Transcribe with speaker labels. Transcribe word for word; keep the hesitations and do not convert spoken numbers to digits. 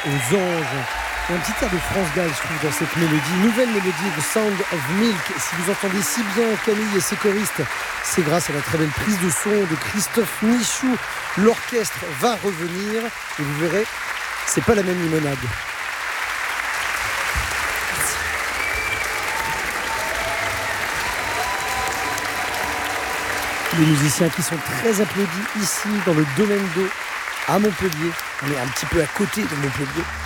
Speaker 1: aux anges. Il y a un petit air de France Gall, je trouve, dans cette mélodie. Nouvelle mélodie, The Sound of Milk. Si vous entendez si bien Camille et ses choristes, c'est grâce à la très belle prise de son de Christophe Michou. L'orchestre va revenir et vous verrez, c'est pas la même limonade. Les musiciens qui sont très applaudis ici dans le domaine d'eau à Montpellier. On est un petit peu à côté de Montpellier.